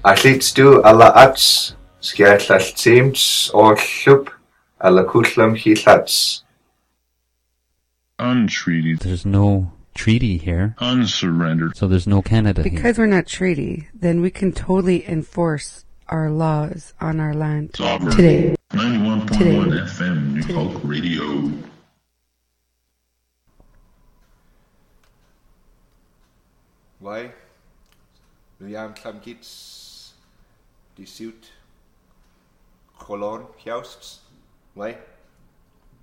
Allitstu alla ats, skiallall teams orllup, alla kullam hillats. Untreaty. There's no treaty here. Unsurrendered. So there's no Canada here. Because we're not treaty, then we can totally enforce our laws on our land. Sovereign. Today. 91.1 FM, New Hulk Radio. Why? William Klamgits, die suit, Cholon, Jousts. Why?